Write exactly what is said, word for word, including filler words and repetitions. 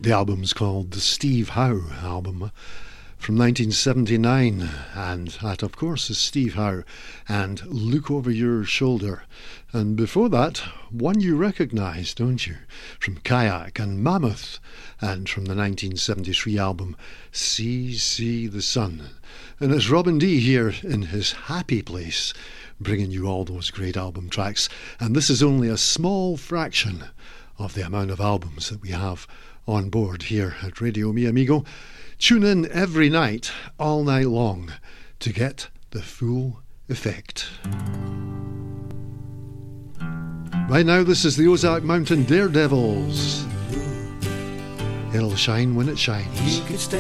The album's called the Steve Howe album from nineteen seventy-nine, and that of course is Steve Howe and Look Over Your Shoulder. And before that, one you recognise, don't you, from Kayak and Mammoth, and from the nineteen seventy-three album See, See the Sun. And it's Robin D here in his happy place, bringing you all those great album tracks. And this is only a small fraction of the amount of albums that we have on board here at Radio Mi Amigo. Tune in every night, all night long, to get the full effect. Right now, this is the Ozark Mountain Daredevils. It'll shine when it shines. You could stay